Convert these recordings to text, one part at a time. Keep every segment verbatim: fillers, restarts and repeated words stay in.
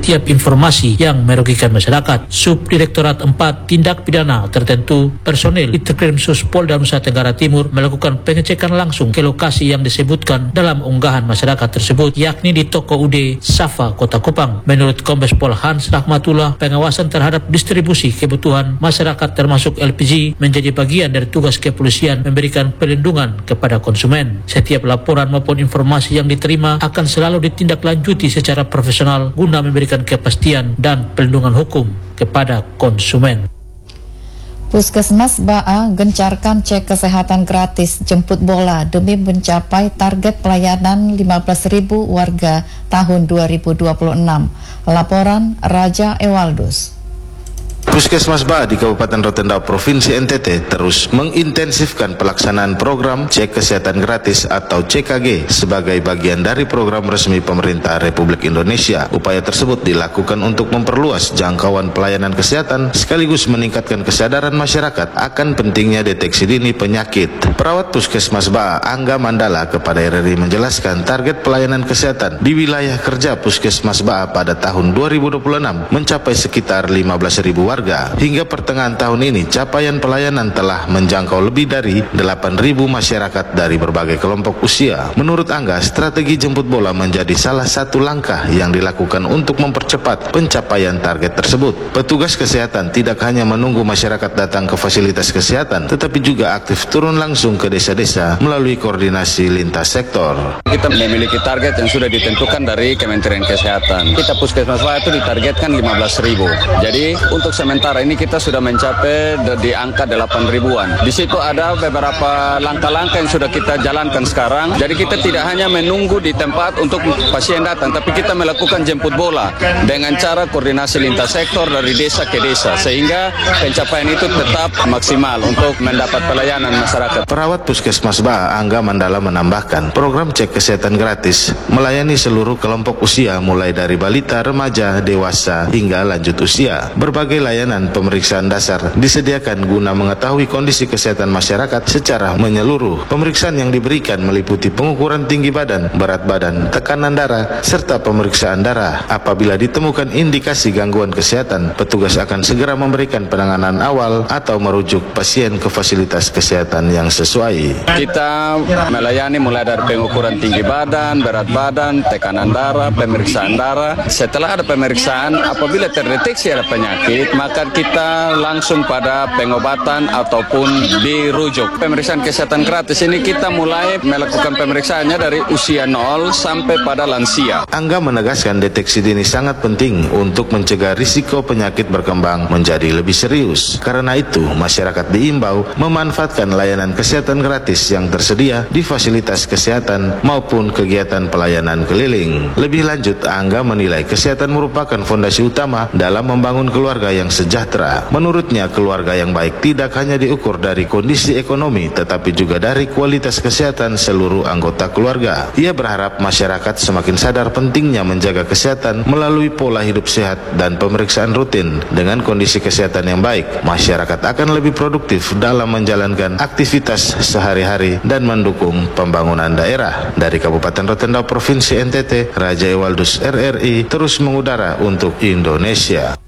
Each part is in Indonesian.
setiap informasi yang merugikan masyarakat. Subdirektorat empat Tindak Pidana Tertentu personil Ditreskrimsus Polda Nusa Tenggara Timur melakukan pengecekan langsung ke lokasi yang disebutkan dalam unggahan masyarakat tersebut, yakni di Toko U D Safa, Kota Kupang. Menurut Kombes Pol Hans Rahmatullah, pengawasan terhadap distribusi kebutuhan masyarakat termasuk L P G menjadi bagian dari tugas kepolisian memberikan perlindungan kepada konsumen. Setiap laporan maupun informasi yang diterima akan selalu ditindaklanjuti secara profesional guna memberikan kepastian dan perlindungan hukum kepada konsumen. Puskesmas Ba'a gencarkan cek kesehatan gratis jemput bola demi mencapai target pelayanan lima belas ribu warga tahun dua ribu dua puluh enam. Laporan Raja Ewaldus. Puskesmas Ba'a di Kabupaten Rotendao, Provinsi N T T terus mengintensifkan pelaksanaan program cek kesehatan gratis atau C K G sebagai bagian dari program resmi pemerintah Republik Indonesia. Upaya tersebut dilakukan untuk memperluas jangkauan pelayanan kesehatan sekaligus meningkatkan kesadaran masyarakat akan pentingnya deteksi dini penyakit. Perawat Puskesmas Ba'a, Angga Mandala, kepada R R I menjelaskan target pelayanan kesehatan di wilayah kerja Puskesmas Ba'a pada tahun dua ribu dua puluh enam mencapai sekitar lima belas ribu warga. Hingga pertengahan tahun ini, capaian pelayanan telah menjangkau lebih dari delapan ribu masyarakat dari berbagai kelompok usia. Menurut Angga, strategi jemput bola menjadi salah satu langkah yang dilakukan untuk mempercepat pencapaian target tersebut. Petugas kesehatan tidak hanya menunggu masyarakat datang ke fasilitas kesehatan, tetapi juga aktif turun langsung ke desa-desa melalui koordinasi lintas sektor. Kita memiliki target yang sudah ditentukan dari Kementerian Kesehatan. Kita Puskesmas Ba'a itu ditargetkan lima belas ribu. Jadi untuk sementara ini kita sudah mencapai di angka delapan ribuan. Di situ ada beberapa langkah-langkah yang sudah kita jalankan sekarang. Jadi kita tidak hanya menunggu di tempat untuk pasien datang, tapi kita melakukan jemput bola dengan cara koordinasi lintas sektor dari desa ke desa, sehingga pencapaian itu tetap maksimal untuk mendapat pelayanan masyarakat. Perawat Puskesmas Ba'a, Angga Mandala, menambahkan program cek kesehatan gratis melayani seluruh kelompok usia mulai dari balita, remaja, dewasa hingga lanjut usia. Berbagai layanan pemeriksaan dasar disediakan guna mengetahui kondisi kesehatan masyarakat secara menyeluruh. Pemeriksaan yang diberikan meliputi pengukuran tinggi badan, berat badan, tekanan darah, serta pemeriksaan darah. Apabila ditemukan indikasi gangguan kesehatan, petugas akan segera memberikan penanganan awal atau merujuk pasien ke fasilitas kesehatan yang sesuai. Kita melayani mulai dari pengukuran tinggi badan, berat badan, tekanan darah, pemeriksaan darah. Setelah ada pemeriksaan, apabila terdeteksi ada penyakit, maka kita langsung pada pengobatan ataupun dirujuk. Pemeriksaan kesehatan gratis ini kita mulai melakukan pemeriksaannya dari usia nol sampai pada lansia. Angga menegaskan deteksi dini sangat penting untuk mencegah risiko penyakit berkembang menjadi lebih serius. Karena itu, masyarakat diimbau memanfaatkan layanan kesehatan gratis yang tersedia di fasilitas kesehatan maupun kegiatan pelayanan keliling. Lebih lanjut, Angga menilai kesehatan merupakan fondasi utama dalam membangun keluarga yang sejahtera. Menurutnya, keluarga yang baik tidak hanya diukur dari kondisi ekonomi, tetapi juga dari kualitas kesehatan seluruh anggota keluarga. Ia berharap masyarakat semakin sadar pentingnya menjaga kesehatan melalui pola hidup sehat dan pemeriksaan rutin. Dengan kondisi kesehatan yang baik, masyarakat akan lebih produktif dalam menjalankan aktivitas sehari-hari dan mendukung pembangunan daerah. Dari Kabupaten Rotendao, Provinsi N T T, Raja Ewaldus, R R I, terus mengudara untuk Indonesia.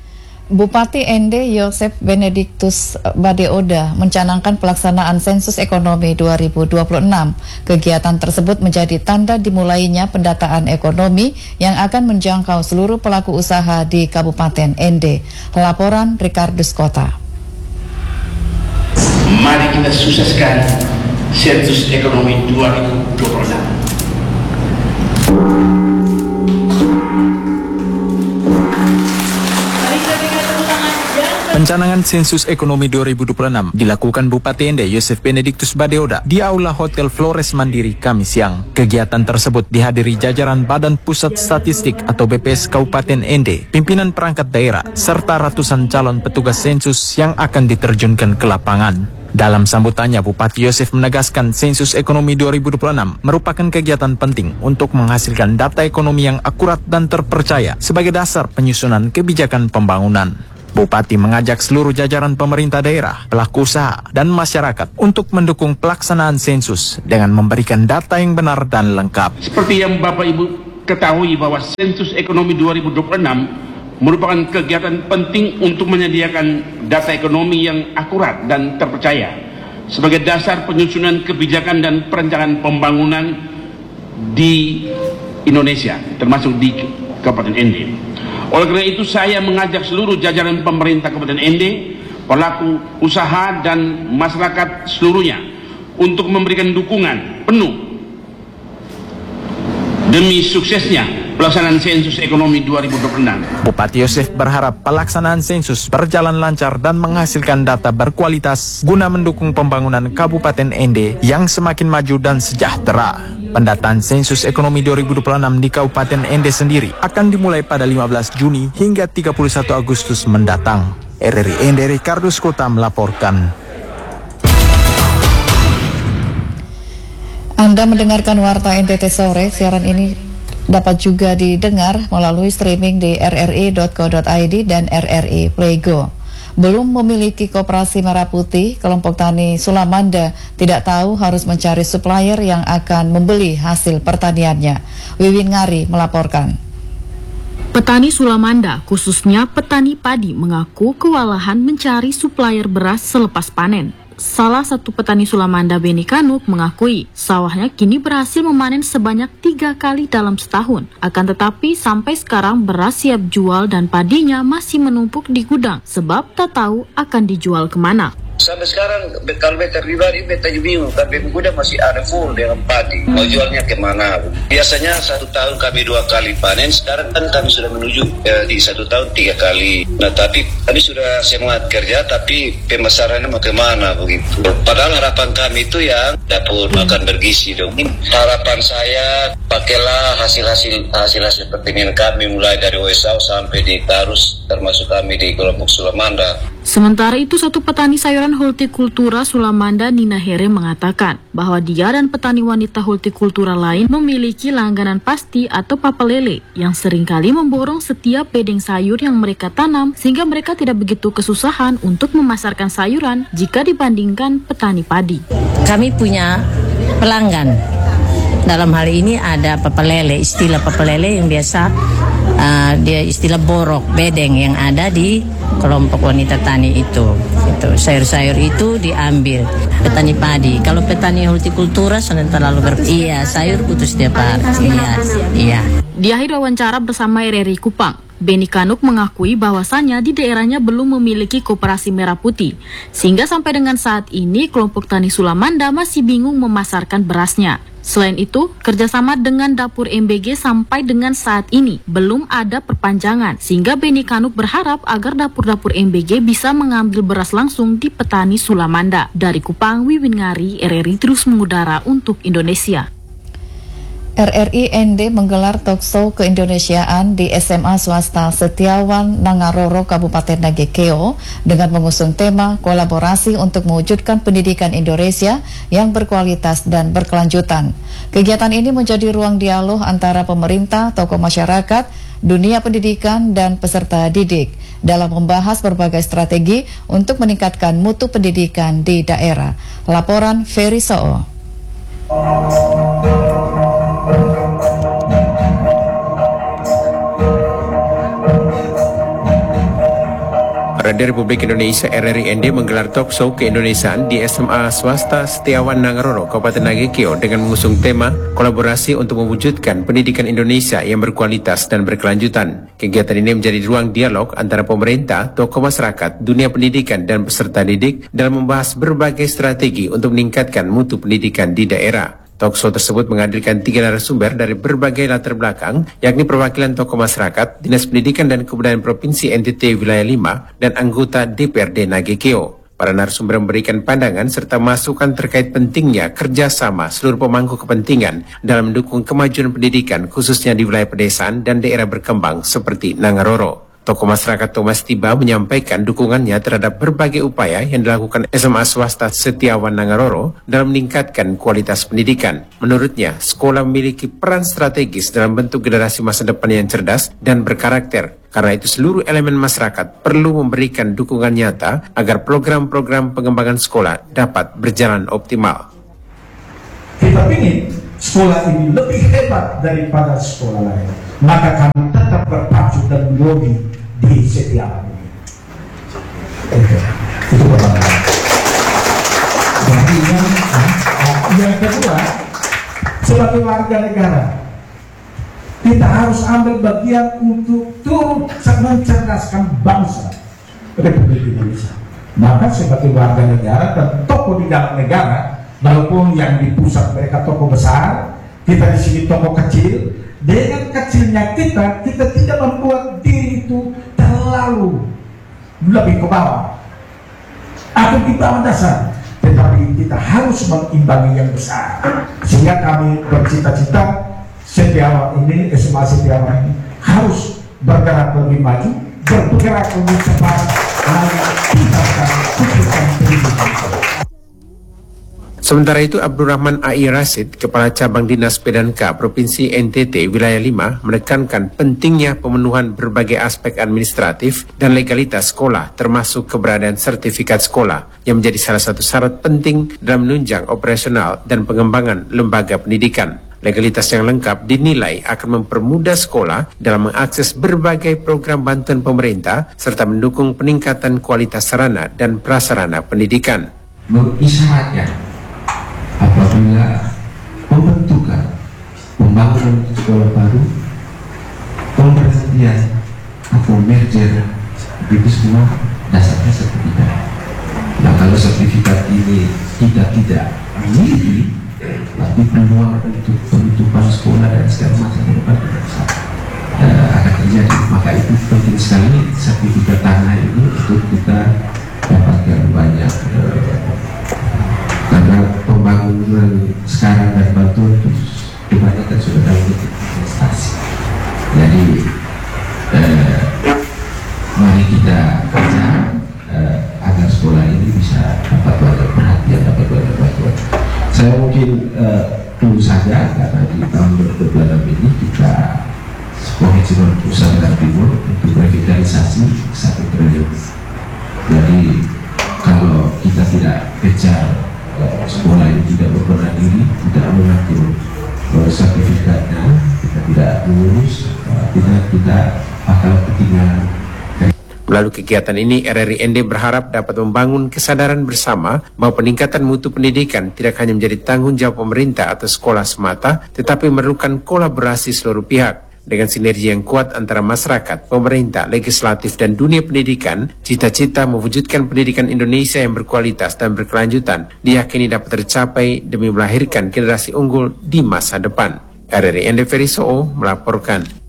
Bupati N D Yosef Benediktus Badeoda mencanangkan pelaksanaan sensus ekonomi dua ribu dua puluh enam. Kegiatan tersebut menjadi tanda dimulainya pendataan ekonomi yang akan menjangkau seluruh pelaku usaha di Kabupaten N D. Laporan Ricardus Kota. Mari kita sukseskan sensus ekonomi dua ribu dua puluh enam. Pencanangan sensus ekonomi dua ribu dua puluh enam dilakukan Bupati N D Yosef Benediktus Badeoda di Aula Hotel Flores Mandiri Kamis siang. Kegiatan tersebut dihadiri jajaran Badan Pusat Statistik atau B P S Kabupaten N D, pimpinan perangkat daerah, serta ratusan calon petugas sensus yang akan diterjunkan ke lapangan. Dalam sambutannya, Bupati Yosef menegaskan sensus ekonomi dua ribu dua puluh enam merupakan kegiatan penting untuk menghasilkan data ekonomi yang akurat dan terpercaya sebagai dasar penyusunan kebijakan pembangunan. Bupati mengajak seluruh jajaran pemerintah daerah, pelaku usaha, dan masyarakat untuk mendukung pelaksanaan sensus dengan memberikan data yang benar dan lengkap. Seperti yang Bapak Ibu ketahui bahwa sensus ekonomi dua ribu dua puluh enam merupakan kegiatan penting untuk menyediakan data ekonomi yang akurat dan terpercaya sebagai dasar penyusunan kebijakan dan perencanaan pembangunan di Indonesia, termasuk di Kabupaten N D. Oleh karena itu saya mengajak seluruh jajaran pemerintah Kabupaten N D, pelaku usaha dan masyarakat seluruhnya untuk memberikan dukungan penuh demi suksesnya pelaksanaan sensus ekonomi dua ribu dua puluh enam. Bupati Yosef berharap pelaksanaan sensus berjalan lancar dan menghasilkan data berkualitas guna mendukung pembangunan Kabupaten N D yang semakin maju dan sejahtera. Pendataan sensus ekonomi dua ribu dua puluh enam di Kabupaten N D sendiri akan dimulai pada lima belas Juni hingga tiga puluh satu Agustus mendatang. R R I N D Ricardo Skota melaporkan. Anda mendengarkan Warta N T T Sore. Siaran ini dapat juga didengar melalui streaming di r r i dot co dot i d dan R R I Playgo. Belum memiliki koperasi merah putih, kelompok tani Sulamanda tidak tahu harus mencari supplier yang akan membeli hasil pertaniannya. Wiwin Ngari melaporkan. Petani Sulamanda, khususnya petani padi, mengaku kewalahan mencari supplier beras selepas panen. Salah satu petani Sulamanda, Beni Kanuk, mengakui sawahnya kini berhasil memanen sebanyak tiga kali dalam setahun. Akan tetapi sampai sekarang beras siap jual dan padinya masih menumpuk di gudang sebab tak tahu akan dijual kemana. Sampai sekarang kalau beta pribadi beta bingung, tapi gudang masih ada full dengan padi. Mau jualnya kemana? Biasanya satu tahun kami dua kali panen, sekarang kan kami sudah menuju eh, di satu tahun tiga kali. Nah tapi kami sudah semangat kerja, tapi pemasarannya mau kemana begitu. Padahal harapan kami itu yang dapur makan bergizi dong. Harapan saya pakailah hasil-hasil hasil-hasil pertanian kami mulai dari Wesau sampai di Tarus, termasuk kami di kelompok Sulamanda. Sementara itu, satu petani sayuran hortikultura Sulamanda, Nina Here, mengatakan bahwa dia dan petani wanita hortikultura lain memiliki langganan pasti atau papalele yang seringkali memborong setiap bedeng sayur yang mereka tanam sehingga mereka tidak begitu kesusahan untuk memasarkan sayuran jika dibandingkan petani padi. Kami punya pelanggan. Dalam hal ini ada papalele, istilah papalele yang biasa uh, dia istilah borok bedeng yang ada di kelompok wanita tani itu. Itu sayur-sayur itu diambil petani padi. Kalau petani hortikultura sudah terlalu ber iya sayur butuh setiap hari. Iya, iya. Di akhir wawancara bersama R R I Kupang, Beni Kanuk mengakui bahwasannya di daerahnya belum memiliki koperasi merah putih, sehingga sampai dengan saat ini kelompok tani Sulamanda masih bingung memasarkan berasnya. Selain itu, kerjasama dengan dapur M B G sampai dengan saat ini belum ada perpanjangan, sehingga Beni Kanuk berharap agar dapur-dapur M B G bisa mengambil beras langsung di petani Sulamanda. Dari Kupang, Wiwin Ngari, R R I terus mengudara untuk Indonesia. R R I N D menggelar talkshow keindonesiaan di S M A swasta Setiawan Nangaroro Kabupaten Nagekeo dengan mengusung tema kolaborasi untuk mewujudkan pendidikan Indonesia yang berkualitas dan berkelanjutan. Kegiatan ini menjadi ruang dialog antara pemerintah, tokoh masyarakat, dunia pendidikan, dan peserta didik dalam membahas berbagai strategi untuk meningkatkan mutu pendidikan di daerah. Laporan Ferry Soo. Radio Republik Indonesia R R I N D menggelar talk show keindonesiaan di S M A swasta Setiawan Nangaroro, Kabupaten Nagekeo dengan mengusung tema kolaborasi untuk mewujudkan pendidikan Indonesia yang berkualitas dan berkelanjutan. Kegiatan ini menjadi ruang dialog antara pemerintah, tokoh masyarakat, dunia pendidikan, dan peserta didik dalam membahas berbagai strategi untuk meningkatkan mutu pendidikan di daerah. Talkshow tersebut menghadirkan tiga narasumber dari berbagai latar belakang, yakni perwakilan tokoh masyarakat, Dinas Pendidikan dan Kebudayaan Provinsi N T T Wilayah lima, dan anggota D P R D Nagekeo. Para narasumber memberikan pandangan serta masukan terkait pentingnya kerjasama seluruh pemangku kepentingan dalam mendukung kemajuan pendidikan, khususnya di wilayah pedesaan dan daerah berkembang seperti Nangaroro. Tokoh masyarakat Thomas Tiba menyampaikan dukungannya terhadap berbagai upaya yang dilakukan S M A swasta Setiawan Nangaroro dalam meningkatkan kualitas pendidikan. Menurutnya, sekolah memiliki peran strategis dalam bentuk generasi masa depan yang cerdas dan berkarakter. Karena itu seluruh elemen masyarakat perlu memberikan dukungan nyata agar program-program pengembangan sekolah dapat berjalan optimal. Kita ingin sekolah ini lebih hebat daripada sekolah lain, maka kami tetap berpacu dan melobi di setiap ini. Itu pertama. Jadi yang, yang kedua, sebagai warga negara, kita harus ambil bagian untuk turut mencerdaskan bangsa Republik Indonesia. Maka sebagai warga negara dan tokoh di dalam negara, walaupun yang di pusat mereka tokoh besar, kita di sini tokoh kecil, dengan kecilnya kita, kita tidak membuat diri itu terlalu lebih ke bawah atau di bawah dasar, tetapi kita harus mengimbangi yang besar. Sehingga kami bercita-cita Setiawan ini, S M A Setiawan ini harus bergerak lebih maju, bergerak lebih cepat, lalu tingkatkan kualitas pendidikan. Sementara itu, Abdurrahman A I Rasid, Kepala Cabang Dinas P D N K Provinsi N T T Wilayah lima, menekankan pentingnya pemenuhan berbagai aspek administratif dan legalitas sekolah, termasuk keberadaan sertifikat sekolah, yang menjadi salah satu syarat penting dalam menunjang operasional dan pengembangan lembaga pendidikan. Legalitas yang lengkap dinilai akan mempermudah sekolah dalam mengakses berbagai program bantuan pemerintah, serta mendukung peningkatan kualitas sarana dan prasarana pendidikan. Mengisyaratkan apabila pembentukan pembangunan sekolah baru, pemberhentian atau merger, itu semua dasarnya sertifikat. Nah, kalau sertifikat ini kita tidak miliki, tapi peluang untuk penutupan sekolah dan segala macam ke depan tidak bisa uh, akan terjadi. Maka itu penting sekali sertifikat tanah ini untuk kita dapatkan banyak, uh, karena pembangunan sekarang dan bantuan itu kebanyakan sudah dalam bentuk investasi. Jadi uh, mari kita kerja uh, agar sekolah ini bisa dapat banyak perhatian, dapat banyak bantuan. Saya mungkin dulu uh, saja, karena di tahun dua ribu dua puluh enam ini kita Provinsi Nusa Tenggara Timur untuk revitalisasi satu triliun. Jadi kalau kita tidak kejar uh, sekolah ini tidak berbenah diri, tidak mengatur uh, sertifikatnya, kita tidak mengurus, uh, kita kita bakal ketinggalan. Melalui kegiatan ini, R R I N D berharap dapat membangun kesadaran bersama bahwa peningkatan mutu pendidikan tidak hanya menjadi tanggung jawab pemerintah atau sekolah semata, tetapi memerlukan kolaborasi seluruh pihak. Dengan sinergi yang kuat antara masyarakat, pemerintah, legislatif, dan dunia pendidikan, cita-cita mewujudkan pendidikan Indonesia yang berkualitas dan berkelanjutan diyakini dapat tercapai demi melahirkan generasi unggul di masa depan. R R I N D Ferry Soo melaporkan.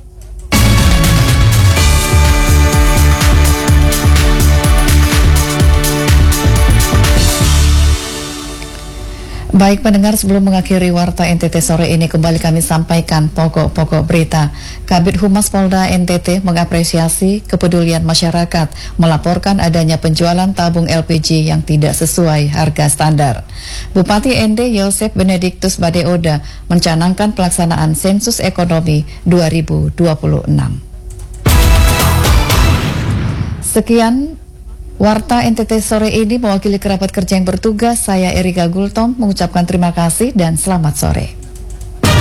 Baik pendengar, sebelum mengakhiri Warta N T T sore ini, kembali kami sampaikan pokok-pokok berita. Kabid Humas Polda N T T mengapresiasi kepedulian masyarakat melaporkan adanya penjualan tabung L P G yang tidak sesuai harga standar. Bupati N D Yosef Benediktus Badeoda mencanangkan pelaksanaan sensus ekonomi dua ribu dua puluh enam. Sekian Warta N T T sore ini, mewakili kerabat kerja yang bertugas, saya Erika Gultom mengucapkan terima kasih dan selamat sore.